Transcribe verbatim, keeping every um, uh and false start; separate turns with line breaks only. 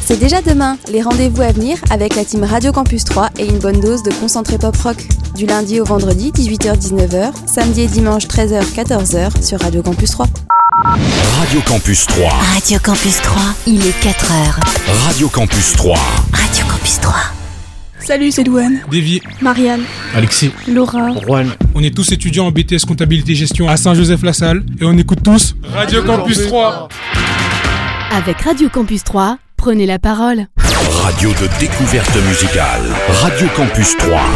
C'est déjà demain, les rendez-vous à venir avec la team Radio Campus trois et une bonne dose de concentré pop rock. Du lundi au vendredi, dix-huit heures dix-neuf heures, samedi et dimanche, treize heures quatorze heures sur Radio Campus trois.
Radio Campus trois.
Radio Campus trois, il est quatre heures.
Radio Campus trois.
Radio Campus trois.
Salut, c'est Douane.
Davy.
Marianne.
Alexis.
Laura.
Juan.
On est tous étudiants en B T S comptabilité gestion à Saint-Joseph-la-Salle et on écoute tous Radio Campus trois.
Avec Radio Campus trois, prenez la parole.
Radio de découverte musicale. Radio Campus trois.